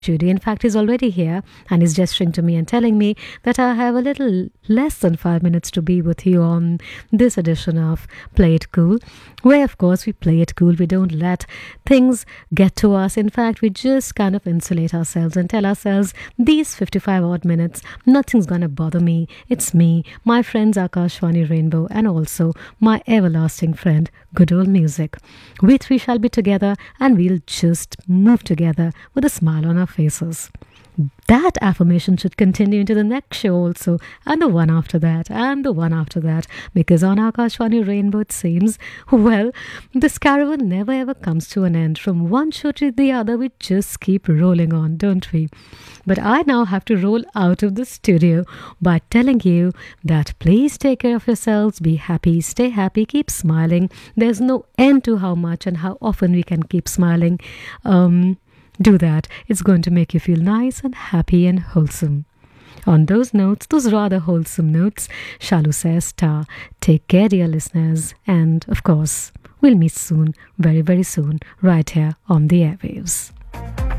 Judy. In fact, he's already here and he's gesturing to me and telling me that I have a little less than 5 minutes to be with you on this edition of Play It Cool, where, of course, we play it cool. We don't let things get to us. In fact, we just kind of insulate ourselves and tell ourselves these 55 odd minutes, nothing's gonna bother me. It's me, my friends Akashwani Rainbow, and also my everlasting friend, good old music. We three shall be together and we'll just move together with a smile on our faces. That affirmation should continue into the next show also, and the one after that, and the one after that, because on Akashwani Rainbow it seems, well, this caravan never ever comes to an end. From one show to the other, we just keep rolling on, don't we? But I now have to roll out of the studio by telling you that please take care of yourselves, be happy, stay happy, keep smiling. There's no end to how much and how often we can keep smiling. Do that. It's going to make you feel nice and happy and wholesome. On those notes, those rather wholesome notes, Shalu says, take care, dear listeners. And of course, we'll meet soon, very, very soon, right here on the airwaves.